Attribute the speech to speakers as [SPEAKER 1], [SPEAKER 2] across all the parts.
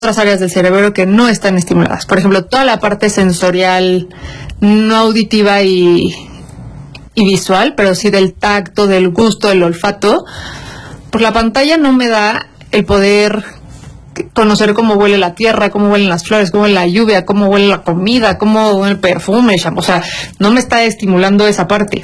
[SPEAKER 1] otras áreas del cerebro que no están estimuladas. Por ejemplo, toda la parte sensorial, no auditiva y visual, pero sí del tacto, del gusto, del olfato. Por la pantalla no me da el poder conocer cómo huele la tierra, cómo huelen las flores, cómo huele la lluvia, cómo huele la comida, cómo huele el perfume, o sea, no me está estimulando esa parte.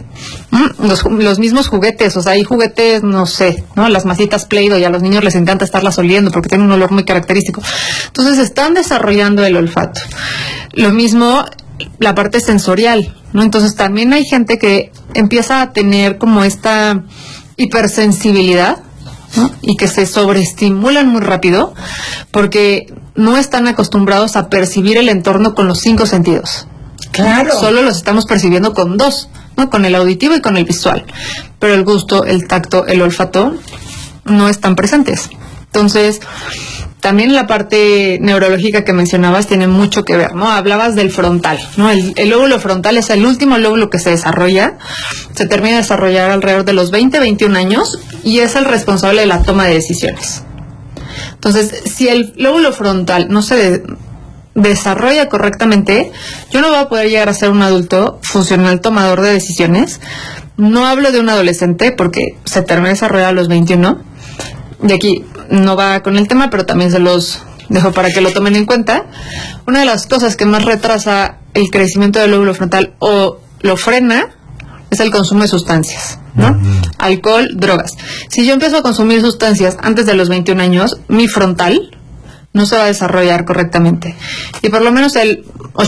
[SPEAKER 1] Los mismos juguetes, o sea, hay juguetes, no sé, ¿no? Las masitas Play-Doh, y a los niños les encanta estarlas oliendo porque tienen un olor muy característico. Entonces están desarrollando el olfato. Lo mismo la parte sensorial, ¿no? Entonces también hay gente que empieza a tener como esta hipersensibilidad, ¿no? Y que se sobreestimulan muy rápido porque no están acostumbrados a percibir el entorno con los 5 sentidos.
[SPEAKER 2] Claro.
[SPEAKER 1] Solo los estamos percibiendo con 2, ¿no? Con el auditivo y con el visual. Pero el gusto, el tacto, el olfato no están presentes. Entonces, también la parte neurológica que mencionabas tiene mucho que ver, ¿no? Hablabas del frontal, ¿no? El lóbulo frontal es el último lóbulo que se desarrolla. Se termina de desarrollar alrededor de los 21 años y es el responsable de la toma de decisiones. Entonces, si el lóbulo frontal no se desarrolla correctamente, yo no voy a poder llegar a ser un adulto funcional tomador de decisiones. No hablo de un adolescente porque se termina de desarrollar a los 21. De aquí no va con el tema, pero también se los dejo para que lo tomen en cuenta. Una de las cosas que más retrasa el crecimiento del lóbulo frontal o lo frena es el consumo de sustancias, ¿no? Alcohol, drogas. Si yo empiezo a consumir sustancias antes de los 21 años, mi frontal no se va a desarrollar correctamente. Y por lo menos el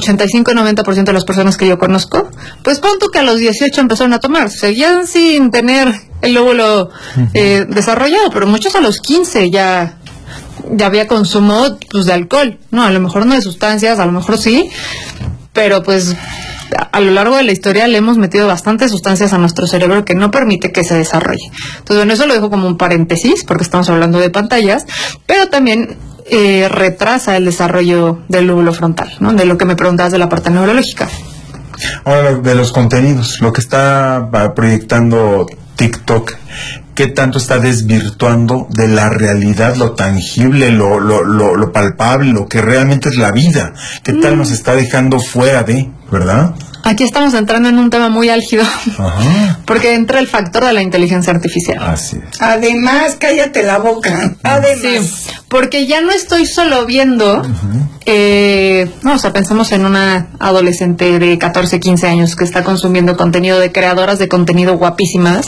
[SPEAKER 1] 85-90% de las personas que yo conozco, pues pon tú que a los 18 empezaron a tomar, seguían sin tener el lóbulo desarrollado, pero muchos a los 15 ya había consumo, pues, de alcohol, ¿no? A lo mejor no de sustancias, a lo mejor sí, pero pues a lo largo de la historia le hemos metido bastantes sustancias a nuestro cerebro que no permite que se desarrolle. Entonces, bueno, eso lo dejo como un paréntesis, porque estamos hablando de pantallas, pero también retrasa el desarrollo del lóbulo frontal, ¿no? De lo que me preguntabas de la parte neurológica.
[SPEAKER 3] Ahora, de los contenidos, lo que está proyectando TikTok, ¿qué tanto está desvirtuando de la realidad, lo tangible, lo palpable, lo que realmente es la vida? ¿Qué tal nos está dejando fuera de, verdad?
[SPEAKER 1] Aquí estamos entrando en un tema muy álgido.
[SPEAKER 3] Ajá.
[SPEAKER 1] Porque entra el factor de la inteligencia artificial.
[SPEAKER 3] Así es.
[SPEAKER 2] Además, cállate la boca. Además.
[SPEAKER 1] Sí, porque ya no estoy solo viendo, no, o sea, pensamos en una adolescente de 14, 15 años que está consumiendo contenido de creadoras de contenido guapísimas,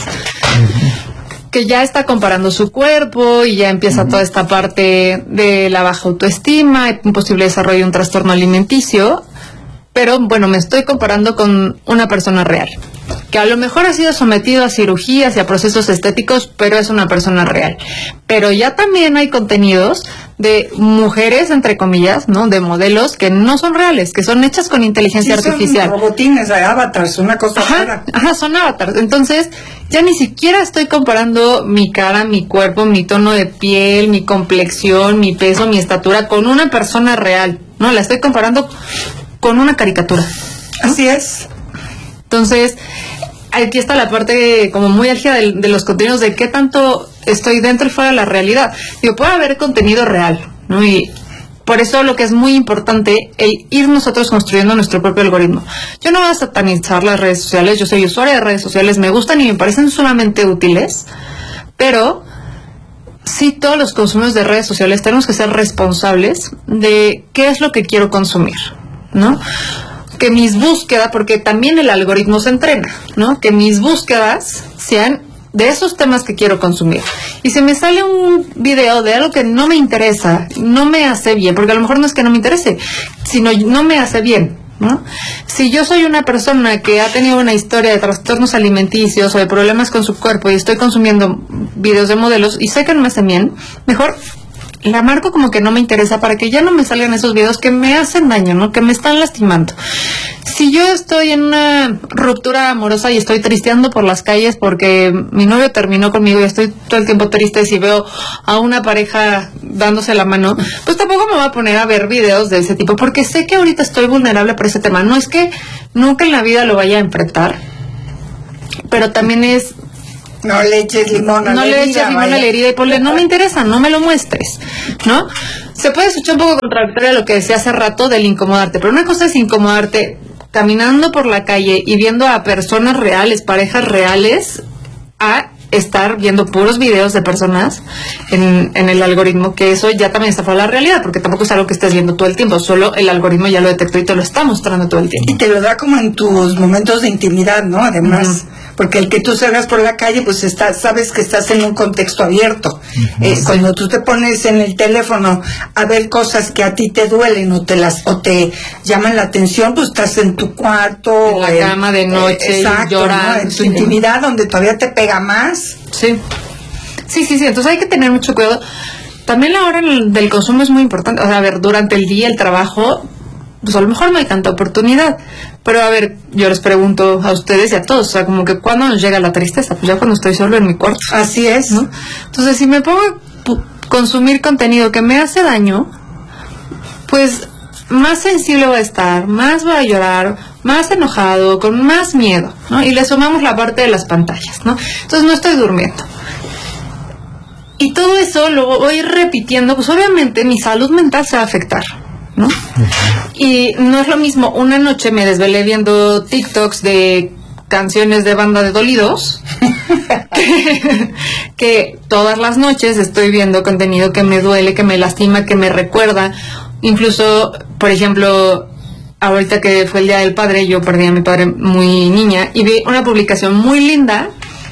[SPEAKER 1] que ya está comparando su cuerpo y ya empieza toda esta parte de la baja autoestima y un posible desarrollo de un trastorno alimenticio. Pero bueno, me estoy comparando con una persona real, que a lo mejor ha sido sometido a cirugías y a procesos estéticos, pero es una persona real. Pero ya también hay contenidos de mujeres, entre comillas, ¿no? De modelos que no son reales, que son hechas con inteligencia artificial.
[SPEAKER 2] Son robotines, avatars, una cosa rara.
[SPEAKER 1] Ajá, son avatars. Entonces, ya ni siquiera estoy comparando mi cara, mi cuerpo, mi tono de piel, mi complexión, mi peso, mi estatura con una persona real, ¿no? La estoy comparando con una caricatura, ¿no?
[SPEAKER 2] Así es.
[SPEAKER 1] Entonces, aquí está la parte como muy álgida de los contenidos, de qué tanto estoy dentro y fuera de la realidad. Digo, puede haber contenido real, ¿no? Y por eso lo que es muy importante, el ir nosotros construyendo nuestro propio algoritmo. Yo no voy a satanizar las redes sociales, yo soy usuaria de redes sociales, me gustan y me parecen sumamente útiles, pero sí, todos los consumidores de redes sociales tenemos que ser responsables de qué es lo que quiero consumir, ¿no? Que mis búsquedas, porque también el algoritmo se entrena, ¿no? Que mis búsquedas sean de esos temas que quiero consumir. Y si me sale un video de algo que no me interesa, no me hace bien, porque a lo mejor no es que no me interese, sino no me hace bien, ¿no? Si yo soy una persona que ha tenido una historia de trastornos alimenticios o de problemas con su cuerpo y estoy consumiendo videos de modelos y sé que no me hacen bien, mejor la marco como que no me interesa para que ya no me salgan esos videos que me hacen daño, ¿no? Que me están lastimando. Si yo estoy en una ruptura amorosa y estoy tristeando por las calles porque mi novio terminó conmigo y estoy todo el tiempo triste, si veo a una pareja dándose la mano, pues tampoco me voy a poner a ver videos de ese tipo, porque sé que ahorita estoy vulnerable por ese tema. No es que nunca en la vida lo vaya a enfrentar, pero también es
[SPEAKER 2] No le eches limón a
[SPEAKER 1] no
[SPEAKER 2] la
[SPEAKER 1] le
[SPEAKER 2] herida,
[SPEAKER 1] eches limón a
[SPEAKER 2] vaya.
[SPEAKER 1] la herida y ponle, no me interesa, no me lo muestres, ¿no? Se puede escuchar un poco contradictorio a lo que decía hace rato del incomodarte, pero una cosa es incomodarte caminando por la calle y viendo a personas reales, parejas reales, a estar viendo puros videos de personas en el algoritmo, que eso ya también está fuera de la realidad, porque tampoco es algo que estés viendo todo el tiempo, solo el algoritmo ya lo detectó y te lo está mostrando todo el tiempo.
[SPEAKER 2] Y te lo da como en tus momentos de intimidad, ¿no? Además, porque el que tú salgas por la calle, pues sabes que estás en un contexto abierto. Cuando tú te pones en el teléfono a ver cosas que a ti te duelen o te llaman la atención, pues estás en tu cuarto.
[SPEAKER 1] En la cama de noche,
[SPEAKER 2] exacto,
[SPEAKER 1] llorando.
[SPEAKER 2] ¿no? En tu intimidad, donde todavía te pega más.
[SPEAKER 1] Sí. Sí. Entonces hay que tener mucho cuidado. También la hora del consumo es muy importante. O sea, a ver, durante el día, el trabajo, pues a lo mejor no hay tanta oportunidad. Pero a ver, yo les pregunto a ustedes y a todos, o sea, como que ¿cuándo nos llega la tristeza? Pues ya cuando estoy solo en mi cuarto.
[SPEAKER 2] Así es,
[SPEAKER 1] ¿no? Entonces, si me pongo a consumir contenido que me hace daño, pues más sensible voy a estar, más voy a llorar, más enojado, con más miedo, ¿no? Y le sumamos la parte de las pantallas, ¿no? Entonces no estoy durmiendo. Y todo eso lo voy repitiendo, pues obviamente mi salud mental se va a afectar, ¿no? Y no es lo mismo, una noche me desvelé viendo TikToks de canciones de banda de dolidos que todas las noches estoy viendo contenido que me duele, que me lastima, que me recuerda. Incluso, por ejemplo, ahorita que fue el Día del Padre, yo perdí a mi padre muy niña y vi una publicación muy linda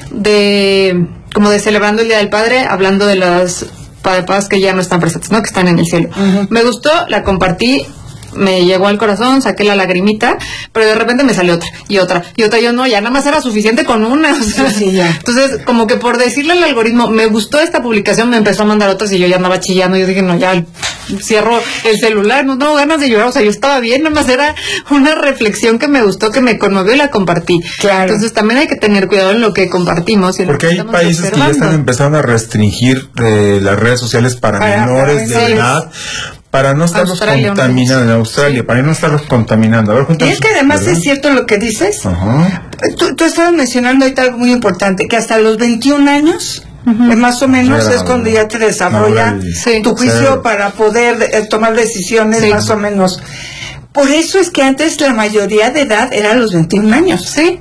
[SPEAKER 1] como de celebrando el Día del Padre, hablando de las papás que ya no están presentes, ¿no? Que están en el cielo. Me gustó, la compartí, me llegó al corazón, saqué la lagrimita, pero de repente me salió otra, y yo no, ya nada más era suficiente con una, o sea,
[SPEAKER 2] sí, ya.
[SPEAKER 1] Entonces, como que por decirle al algoritmo, me gustó esta publicación, me empezó a mandar otras y yo ya andaba chillando, yo dije, no, ya cierro el celular, no tengo ganas de llorar, o sea, yo estaba bien, nada más era una reflexión que me gustó, que me conmovió y la compartí.
[SPEAKER 2] Claro.
[SPEAKER 1] Entonces también hay que tener cuidado en lo que compartimos. Y
[SPEAKER 3] porque hay países que ya están empezando a restringir las redes sociales para menores de edad, para no estarlos contaminando, en Australia, para no estarlos contaminando. A ver,
[SPEAKER 2] y es que además es cierto lo que dices.
[SPEAKER 3] Ajá.
[SPEAKER 2] Tú estabas mencionando ahorita algo muy importante, que hasta los 21 años, más o menos, es cuando ya te desarrolla tu juicio para poder tomar decisiones, más o menos. Por eso es que antes la mayoría de edad era los 21 años. Sí.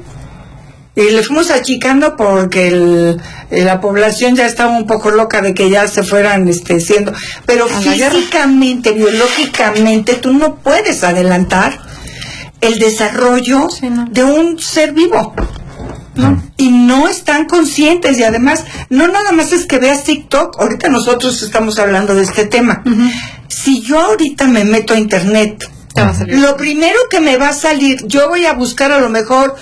[SPEAKER 2] Y le fuimos achicando porque la población ya estaba un poco loca de que ya se fueran siendo. Pero físicamente, biológicamente, tú no puedes adelantar el desarrollo de un ser vivo. ¿No? Y no están conscientes. Y además, no nada más es que veas TikTok. Ahorita nosotros estamos hablando de este tema. Si yo ahorita me meto a internet, lo primero que me va a salir, yo voy a buscar a lo mejor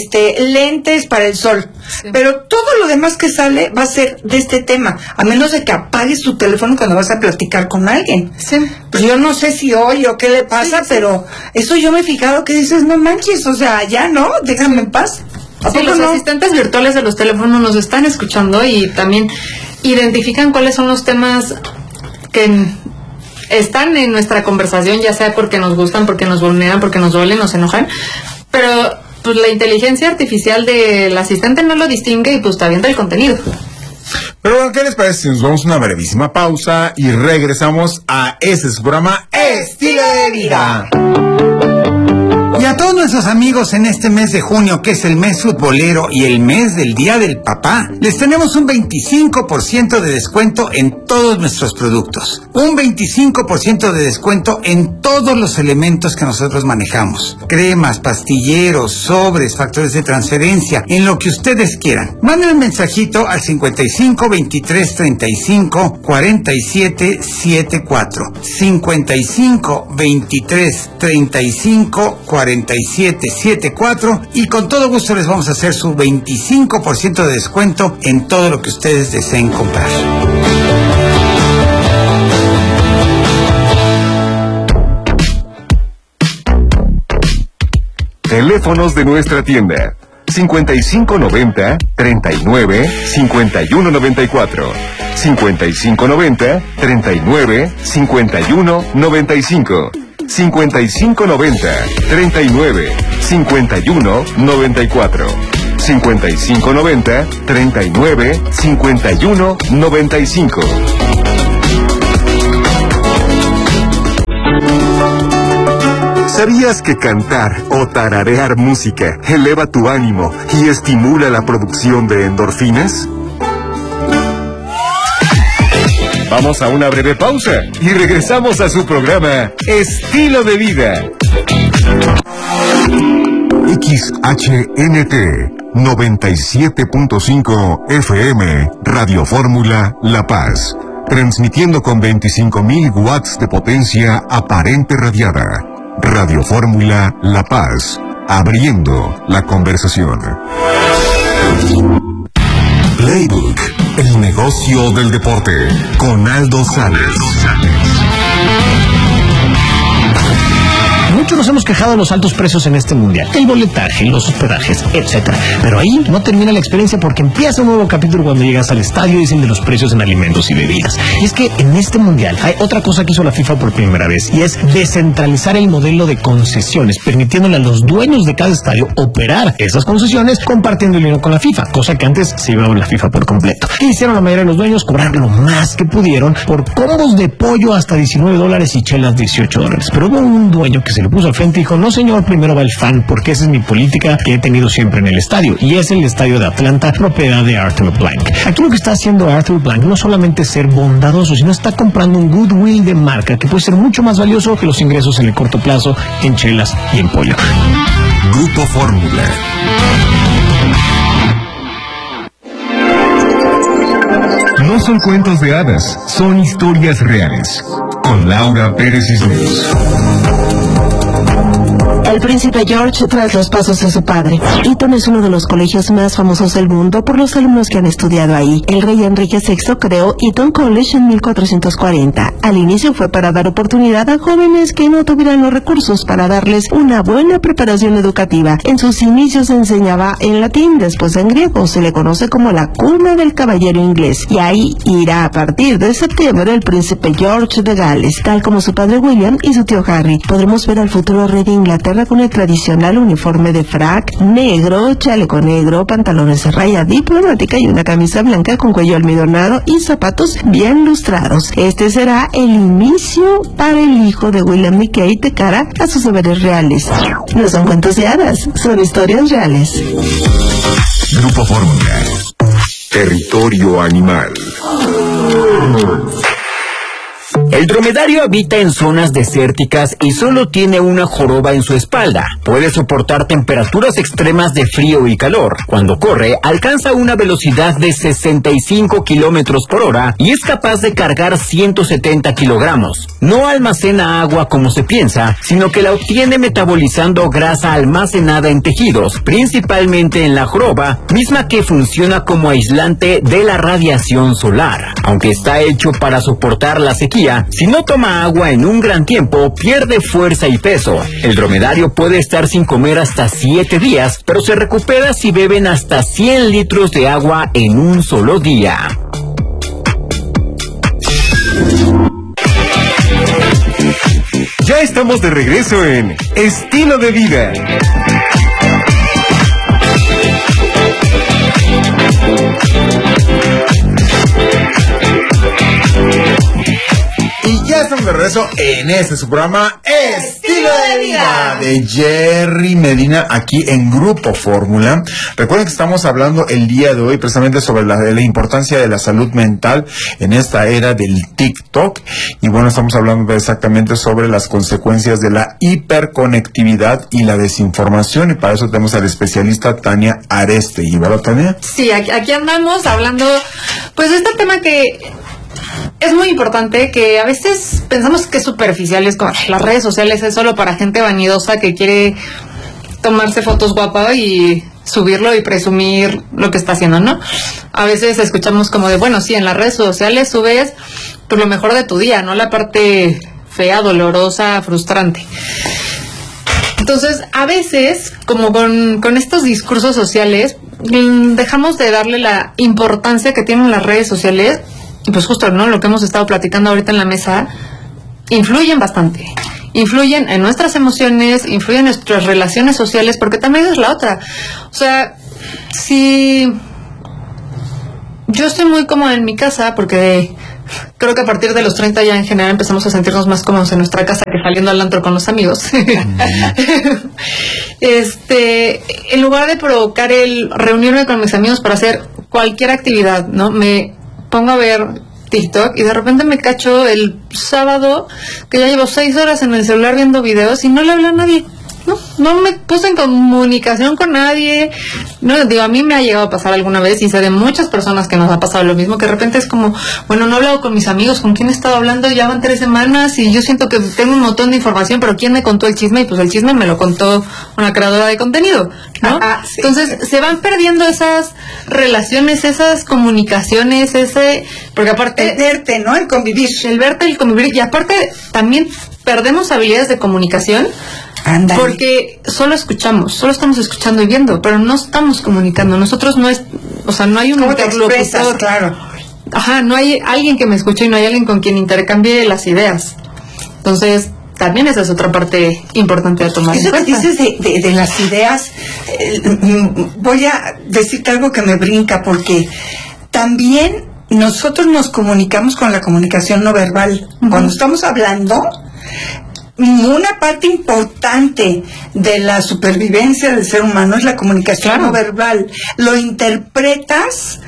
[SPEAKER 2] lentes para el sol, pero todo lo demás que sale va a ser de este tema, a menos de que apagues tu teléfono cuando vas a platicar con alguien. Pues yo no sé si oye o qué le pasa, pero eso yo me he fijado que dices, no manches, o sea, ya no, déjame en paz.
[SPEAKER 1] Sí, los asistentes virtuales de los teléfonos nos están escuchando y también identifican cuáles son los temas que están en nuestra conversación, ya sea porque nos gustan, porque nos vulneran, porque nos duelen, nos enojan, pero pues la inteligencia artificial del asistente no lo distingue y pues te avienta el contenido.
[SPEAKER 3] Pero bueno, ¿qué les parece si nos vamos a una brevísima pausa y regresamos a su programa Estilo de Vida?
[SPEAKER 4] Y a todos nuestros amigos en este mes de junio, que es el mes futbolero y el mes del Día del Papá, les tenemos un 25% de descuento en todos nuestros productos. Un 25% de descuento en todos los elementos que nosotros manejamos. Cremas, pastilleros, sobres, factores de transferencia, en lo que ustedes quieran. Manden un mensajito al 55 23 35 47 74. 55 23 35 4774 y con todo gusto les vamos a hacer su 25% de descuento en todo lo que ustedes deseen comprar.
[SPEAKER 5] Teléfonos de nuestra tienda: 5590 39 51 94, 5590 39 51 95, 5590 39 51 94. 5590-39-5195. ¿Sabías que cantar o tararear música eleva tu ánimo y estimula la producción de endorfinas? Vamos a una breve pausa y regresamos a su programa Estilo de Vida. XHNT 97.5 FM Radio Fórmula La Paz, transmitiendo con 25.000 watts de potencia aparente radiada. Radio Fórmula La Paz, abriendo la conversación. Playbook, el negocio del deporte, con Aldo Sales.
[SPEAKER 6] Muchos nos hemos quejado de los altos precios en este mundial, el boletaje, los hospedajes, etc. Pero ahí no termina la experiencia, porque empieza un nuevo capítulo cuando llegas al estadio y dicen de los precios en alimentos y bebidas. Y es que en este mundial hay otra cosa que hizo la FIFA por primera vez, y es descentralizar el modelo de concesiones, permitiéndole a los dueños de cada estadio operar esas concesiones compartiendo el dinero con la FIFA, cosa que antes se llevaba la FIFA por completo. ¿Qué hicieron la mayoría de los dueños? Cobrar lo más que pudieron por combos de pollo hasta $19 y chelas $18. Pero hubo un dueño que se le puso al frente y dijo: no señor, primero va el fan, porque esa es mi política que he tenido siempre en el estadio, y es el estadio de Atlanta, propiedad de Arthur Blank. Aquí lo que está haciendo Arthur Blank no solamente es ser bondadoso, sino está comprando un goodwill de marca que puede ser mucho más valioso que los ingresos en el corto plazo en chelas y en pollo.
[SPEAKER 5] Grupo Fórmula. No son cuentos de hadas, son historias reales. Con Laura Pérez Isnés.
[SPEAKER 7] El príncipe George tras los pasos de su padre. Eton es uno de los colegios más famosos del mundo por los alumnos que han estudiado ahí. El rey Enrique VI creó Eton College en 1440. Al inicio fue para dar oportunidad a jóvenes que no tuvieran los recursos para darles una buena preparación educativa. En sus inicios se enseñaba en latín, después en griego. Se le conoce como la cuna del caballero inglés. Y ahí irá a partir de septiembre el príncipe George de Gales, tal como su padre William y su tío Harry. Podremos ver al futuro rey de Inglaterra con el tradicional uniforme de frac negro, chaleco negro, pantalones de raya diplomática y una camisa blanca con cuello almidonado y zapatos bien lustrados. Este será el inicio para el hijo de William y Kate de cara a sus deberes reales. No son cuentos de hadas, son historias reales.
[SPEAKER 5] Grupo Fórmula. Territorio animal.
[SPEAKER 8] El dromedario habita en zonas desérticas y solo tiene una joroba en su espalda. Puede soportar temperaturas extremas de frío y calor. Cuando corre, alcanza una velocidad de 65 kilómetros por hora y es capaz de cargar 170 kilogramos. No almacena agua como se piensa, sino que la obtiene metabolizando grasa almacenada en tejidos, principalmente en la joroba, misma que funciona como aislante de la radiación solar. Aunque está hecho para soportar la sequía, si no toma agua en un gran tiempo, pierde fuerza y peso. El dromedario puede estar sin comer hasta 7 días, pero se recupera si beben hasta 100 litros de agua en un solo día.
[SPEAKER 5] Ya estamos de regreso en Estilo de Vida.
[SPEAKER 3] Y ya estamos de regreso en su programa Estilo de Vida de Jerry Medina, aquí en Grupo Fórmula. Recuerden que estamos hablando el día de hoy precisamente sobre la importancia de la salud mental en esta era del TikTok. Y bueno, estamos hablando exactamente sobre las consecuencias de la hiperconectividad y la desinformación. Y para eso tenemos al especialista Tania Arestegui, ¿verdad, Tania?
[SPEAKER 1] Sí, aquí andamos hablando pues de este tema que es muy importante, que a veces pensamos que es superficial, es como las redes sociales es solo para gente vanidosa que quiere tomarse fotos guapas y subirlo y presumir lo que está haciendo, ¿no? A veces escuchamos como de, bueno, sí, en las redes sociales subes pues lo mejor de tu día, no la parte fea, dolorosa, frustrante. Entonces, a veces, como con estos discursos sociales, dejamos de darle la importancia que tienen las redes sociales. Y pues justo, ¿no? Lo que hemos estado platicando ahorita en la mesa, influyen bastante. Influyen en nuestras emociones, influyen en nuestras relaciones sociales, porque también es la otra. O sea, sí, yo estoy muy cómoda en mi casa porque creo que a partir de los 30 ya en general empezamos a sentirnos más cómodos en nuestra casa que saliendo al antro con los amigos. En lugar de provocar el reunirme con mis amigos para hacer cualquier actividad, ¿no? Me pongo a ver TikTok y de repente me cacho el sábado que ya llevo 6 horas en el celular viendo videos y no le hablo a nadie. No me puse en comunicación con nadie. No, digo, a mí me ha llegado a pasar alguna vez y sé de muchas personas que nos ha pasado lo mismo, que de repente es como, bueno, no he hablado con mis amigos, ¿con quién he estado hablando? Ya van 3 semanas y yo siento que tengo un montón de información, pero ¿quién me contó el chisme? Y pues el chisme me lo contó una creadora de contenido, ¿no? Sí. Entonces se van perdiendo esas relaciones, esas comunicaciones, porque aparte...
[SPEAKER 2] El verte, ¿no? El convivir.
[SPEAKER 1] El verte, el convivir. Y aparte también perdemos habilidades de comunicación. Ándale. Porque solo estamos escuchando y viendo, pero no estamos comunicando. Nosotros no hay un
[SPEAKER 2] interlocutor. Claro.
[SPEAKER 1] Ajá, no hay alguien que me escuche y no hay alguien con quien intercambie las ideas. Entonces, también esa es otra parte importante de tomar
[SPEAKER 2] en cuenta. Eso que dices de las ideas, voy a decirte algo que me brinca, porque también nosotros nos comunicamos con la comunicación no verbal. Uh-huh. Cuando estamos hablando, una parte importante de la supervivencia del ser humano es la comunicación no verbal. Lo interpretas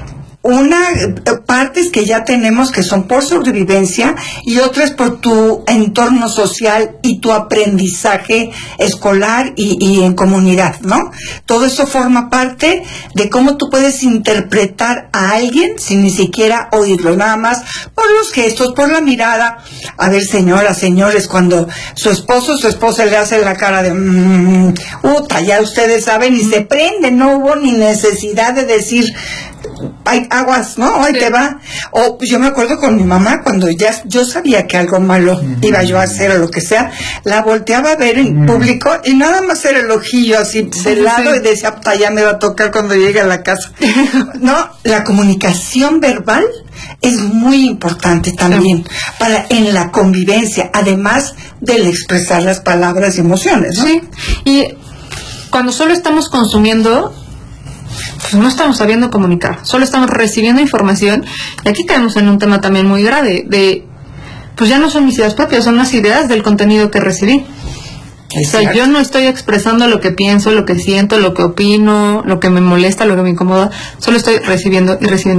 [SPEAKER 2] partes que ya tenemos que son por sobrevivencia y otras por tu entorno social y tu aprendizaje escolar y en comunidad, ¿no? Todo eso forma parte de cómo tú puedes interpretar a alguien sin ni siquiera oírlo, nada más por los gestos, por la mirada. A ver, señoras, señores, cuando su esposa le hace la cara de ya ustedes saben, y se prende, no hubo ni necesidad de decir hay aguas, ¿no? Ahí te va. O pues yo me acuerdo con mi mamá, cuando ya yo sabía que algo malo iba yo a hacer o lo que sea, la volteaba a ver en público y nada más era el ojillo así de lado y decía, ya me va a tocar cuando llegue a la casa. No, la comunicación verbal es muy importante también en la convivencia, además del expresar las palabras y emociones, ¿no? Sí,
[SPEAKER 1] y cuando solo estamos consumiendo, pues no estamos sabiendo comunicar, solo estamos recibiendo información, y aquí caemos en un tema también muy grave, pues ya no son mis ideas propias, son las ideas del contenido que recibí. O sea, yo no estoy expresando lo que pienso, lo que siento, lo que opino, lo que me molesta, lo que me incomoda, solo estoy recibiendo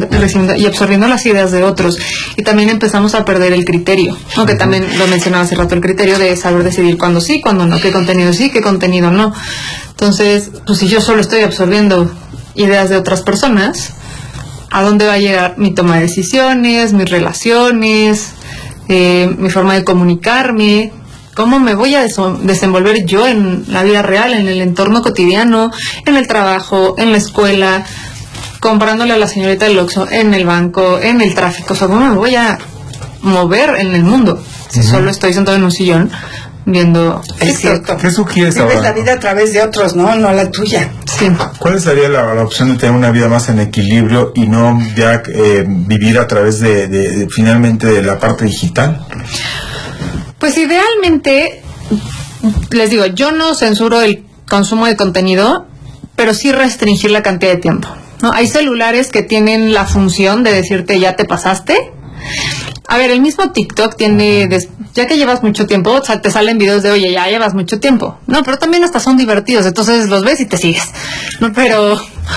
[SPEAKER 1] y absorbiendo las ideas de otros. Y también empezamos a perder el criterio, aunque también lo mencionaba hace rato, el criterio de saber decidir cuándo sí, cuándo no, qué contenido sí, qué contenido no. Entonces, pues si yo solo estoy absorbiendo ideas de otras personas, ¿a dónde va a llegar mi toma de decisiones, mis relaciones, mi forma de comunicarme? ¿Cómo me voy a desenvolver yo en la vida real, en el entorno cotidiano, en el trabajo, en la escuela, comprándole a la señorita del Oxxo, en el banco, en el tráfico? O sea, ¿cómo me voy a mover en el mundo si solo estoy sentado en un sillón viendo?
[SPEAKER 2] Es cierto.
[SPEAKER 3] ¿Qué sugieres
[SPEAKER 2] ahora? Vives la vida a través de otros, no la tuya.
[SPEAKER 1] Sí.
[SPEAKER 3] ¿Cuál sería la opción de tener una vida más en equilibrio y no ya vivir a través de finalmente de la parte digital?
[SPEAKER 1] Pues idealmente, les digo, yo no censuro el consumo de contenido, pero sí restringir la cantidad de tiempo, ¿no? Hay celulares que tienen la función de decirte, ya te pasaste. A ver, el mismo TikTok tiene, ya que llevas mucho tiempo, o sea, te salen videos de, oye, ya llevas mucho tiempo. No, pero también hasta son divertidos, entonces los ves y te sigues. No, pero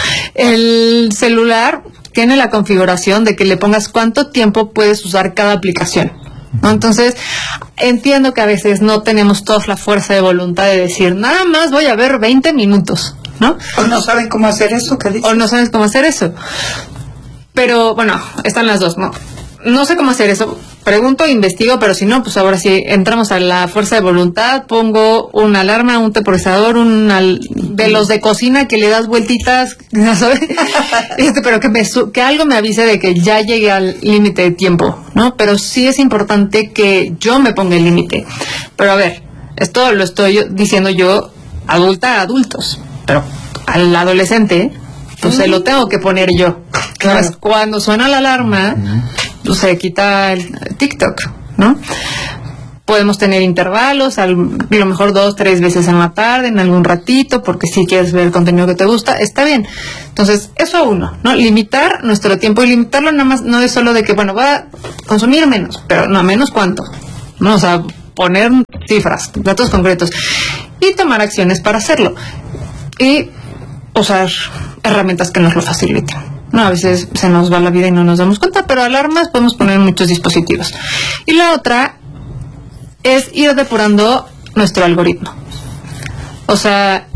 [SPEAKER 1] el celular tiene la configuración de que le pongas cuánto tiempo puedes usar cada aplicación, ¿no? Entonces, entiendo que a veces no tenemos toda la fuerza de voluntad de decir, nada más voy a ver 20 minutos, ¿no?
[SPEAKER 2] O no saben cómo hacer eso, ¿qué dices?
[SPEAKER 1] O no sabes cómo hacer eso. Pero, bueno, están las dos, ¿no? No sé cómo hacer eso. Pregunto, investigo, pero si no, pues ahora sí entramos a la fuerza de voluntad. Pongo una alarma, un temporizador, de los de cocina que le das vueltitas, ¿no sabes? Pero que algo me avise de que ya llegué al límite de tiempo, ¿no? Pero sí es importante que yo me ponga el límite. Pero a ver, esto lo estoy diciendo yo, adulta a adultos, pero al adolescente, pues se lo tengo que poner yo. Claro. Entonces, cuando suena la alarma, pues se quita el TikTok, ¿no? Podemos tener intervalos, a lo mejor 2-3 veces en la tarde, en algún ratito, porque si quieres ver el contenido que te gusta, está bien. Entonces, eso uno, ¿no? Limitar nuestro tiempo, y limitarlo nada más no es solo de que, bueno, va a consumir menos, pero no, menos cuánto, ¿no? O sea, poner cifras, datos concretos y tomar acciones para hacerlo. Y usar herramientas que nos lo faciliten. No, a veces se nos va la vida y no nos damos cuenta, pero alarmas podemos poner en muchos dispositivos. Y la otra es ir depurando nuestro algoritmo. O sea,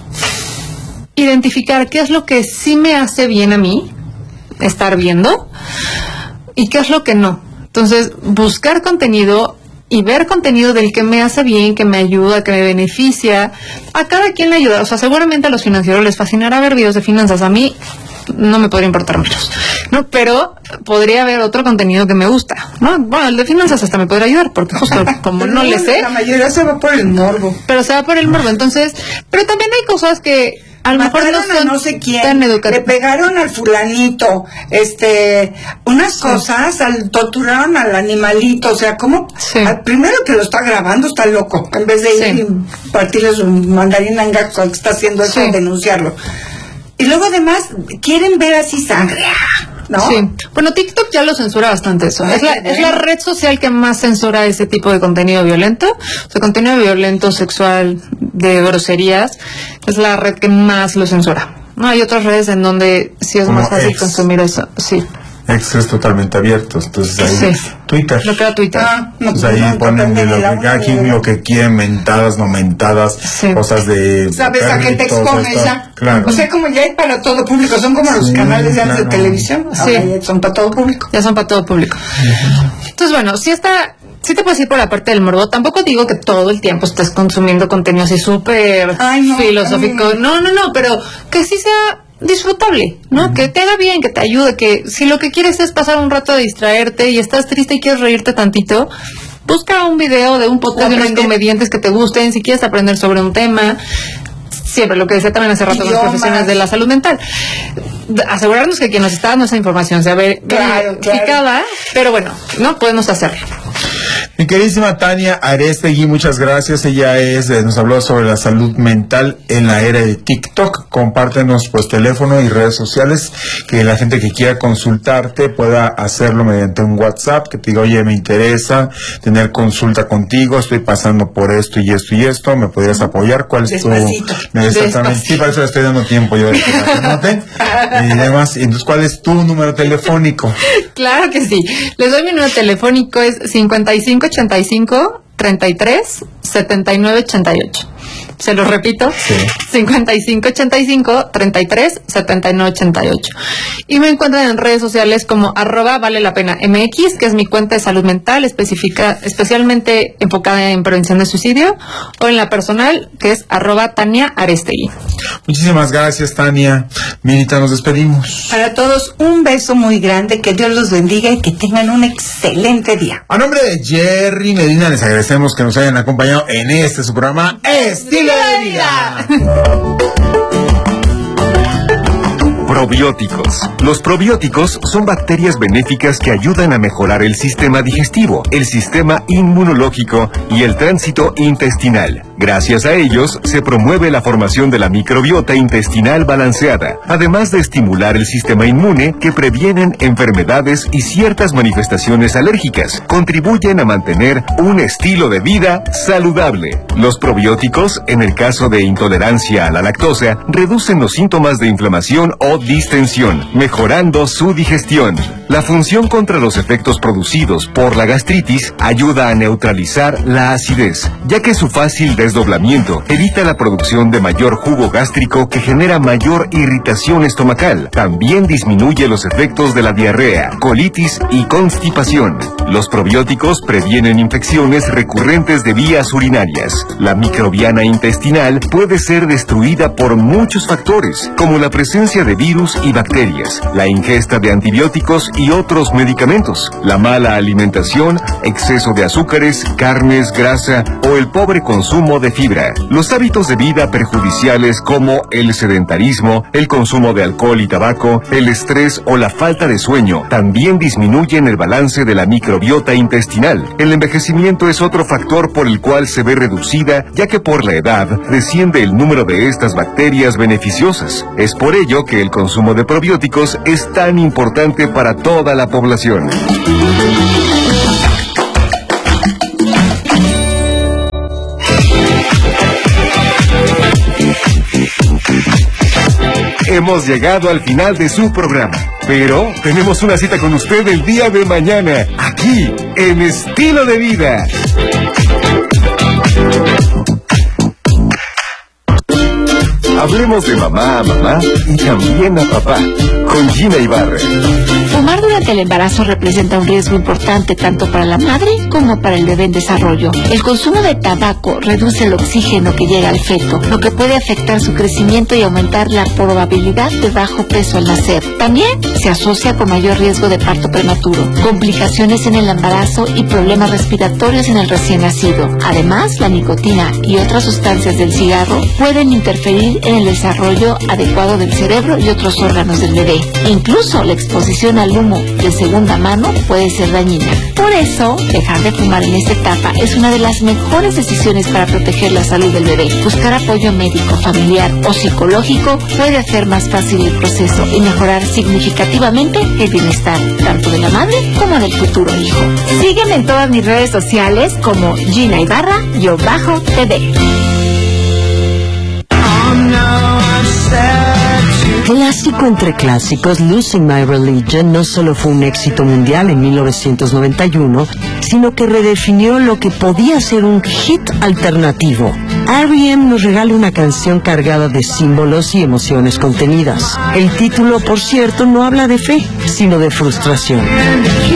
[SPEAKER 1] identificar qué es lo que sí me hace bien a mí estar viendo y qué es lo que no. Entonces, buscar contenido y ver contenido del que me hace bien, que me ayuda, que me beneficia. A cada quien le ayuda. O sea, seguramente a los financieros les fascinará ver videos de finanzas. A mí no me podría importar muchos, ¿no? Pero podría haber otro contenido que me gusta, ¿no? Bueno, el de finanzas hasta me podría ayudar, porque justo como no le sé.
[SPEAKER 2] La mayoría se va por el morbo.
[SPEAKER 1] Pero se va por el morbo, entonces. Pero también hay cosas que a lo mejor no son
[SPEAKER 2] no sé quién,
[SPEAKER 1] tan educativas.
[SPEAKER 2] Le pegaron al fulanito, unas cosas, torturaron al animalito, o sea, ¿cómo?
[SPEAKER 1] Sí.
[SPEAKER 2] Al primero que lo está grabando está loco, en vez de ir y partirle su mandarina en gato que está haciendo eso y denunciarlo. Y luego además quieren ver así sangre, ¿no?
[SPEAKER 1] Sí. Bueno, TikTok ya lo censura bastante eso. Es la red social que más censura ese tipo de contenido violento. O sea, contenido violento, sexual, de groserías, es la red que más lo censura. No, hay otras redes en donde sí es más fácil consumir eso. Sí.
[SPEAKER 3] X es totalmente abierto, entonces ahí Twitter.
[SPEAKER 1] Lo que era Twitter.
[SPEAKER 3] Pues ahí ponen lo que quieren, mentadas, no mentadas, cosas de...
[SPEAKER 2] ¿Sabes a qué te expones ya?
[SPEAKER 3] Claro.
[SPEAKER 2] O sea, como ya hay para todo público, son como los canales de televisión, son para todo público.
[SPEAKER 1] Ya son para todo público. Entonces, bueno, sí te puedes ir por la parte del morbo. Tampoco digo que todo el tiempo estés consumiendo contenido así súper filosófico. No, pero que sí sea disfrutable, ¿no? Que te haga bien, que te ayude, que si lo que quieres es pasar un rato de distraerte y estás triste y quieres reírte tantito, busca un video de un podcast de unos comediantes que te gusten, si quieres aprender sobre un tema. Siempre, lo que decía también hace rato con los profesionales de la salud mental. Asegurarnos que quien nos está dando esa información sea verificada, pero bueno, no podemos hacerlo.
[SPEAKER 3] Mi queridísima Tania Arestegui, muchas gracias. Ella nos habló sobre la salud mental en la era de TikTok. Compártenos pues teléfono y redes sociales, que la gente que quiera consultarte pueda hacerlo mediante un WhatsApp, que te diga, oye, me interesa tener consulta contigo, estoy pasando por esto y esto y esto, ¿me podrías apoyar? ¿Cuál es tu...? Exactamente, sí, para eso le estoy dando tiempo yo de que la anote y demás. Entonces, ¿cuál es tu número telefónico?
[SPEAKER 1] Claro que sí. Les doy mi número telefónico, es 5585 33 79 88. Se los repito, 5585 33 79 88. Y me encuentran en redes sociales como @vale-la-pena-mx, que es mi cuenta de salud mental especialmente enfocada en prevención de suicidio, o en la personal, que es @Tania Arestegui.
[SPEAKER 3] Muchísimas gracias, Tania. Mirita, nos despedimos.
[SPEAKER 2] Para todos, un beso muy grande, que Dios los bendiga y que tengan un excelente día.
[SPEAKER 3] A nombre de Jerry Medina, les agradecemos que nos hayan acompañado en su programa Estilo de Vida.
[SPEAKER 5] Probióticos. Los probióticos son bacterias benéficas que ayudan a mejorar el sistema digestivo, el sistema inmunológico y el tránsito intestinal. Gracias a ellos, se promueve la formación de la microbiota intestinal balanceada, además de estimular el sistema inmune, que previenen enfermedades y ciertas manifestaciones alérgicas. Contribuyen a mantener un estilo de vida saludable. Los probióticos, en el caso de intolerancia a la lactosa, reducen los síntomas de inflamación o distensión, mejorando su digestión. La función contra los efectos producidos por la gastritis ayuda a neutralizar la acidez, ya que su fácil desdoblamiento evita la producción de mayor jugo gástrico, que genera mayor irritación estomacal. También disminuye los efectos de la diarrea, colitis y constipación. Los probióticos previenen infecciones recurrentes de vías urinarias. La microbiana intestinal puede ser destruida por muchos factores, como la presencia de virus virus y bacterias, la ingesta de antibióticos y otros medicamentos, la mala alimentación, exceso de azúcares, carnes, grasa o el pobre consumo de fibra. Los hábitos de vida perjudiciales como el sedentarismo, el consumo de alcohol y tabaco, el estrés o la falta de sueño también disminuyen el balance de la microbiota intestinal. El envejecimiento es otro factor por el cual se ve reducida, ya que por la edad desciende el número de estas bacterias beneficiosas. Es por ello que el consumo de probióticos es tan importante para toda la población. Hemos llegado al final de su programa, pero tenemos una cita con usted el día de mañana, aquí, en Estilo de Vida. Hablemos de mamá a mamá y también a papá, con Gina Ibarra.
[SPEAKER 7] Fumar durante el embarazo representa un riesgo importante tanto para la madre como para el bebé en desarrollo. El consumo de tabaco reduce el oxígeno que llega al feto, lo que puede afectar su crecimiento y aumentar la probabilidad de bajo peso al nacer. También se asocia con mayor riesgo de parto prematuro, complicaciones en el embarazo y problemas respiratorios en el recién nacido. Además, la nicotina y otras sustancias del cigarro pueden interferir en el desarrollo adecuado del cerebro y otros órganos del bebé. Incluso la exposición al humo de segunda mano puede ser dañina. Por eso, dejar de fumar en esta etapa es una de las mejores decisiones para proteger la salud del bebé. Buscar apoyo médico, familiar o psicológico puede hacer más fácil el proceso y mejorar significativamente el bienestar tanto de la madre como del futuro hijo. Sígueme en todas mis redes sociales como Gina Ibarra_TV.
[SPEAKER 9] Clásico entre clásicos, Losing My Religion no solo fue un éxito mundial en 1991, sino que redefinió lo que podía ser un hit alternativo. R.E.M. nos regala una canción cargada de símbolos y emociones contenidas. El título, por cierto, no habla de fe, sino de frustración.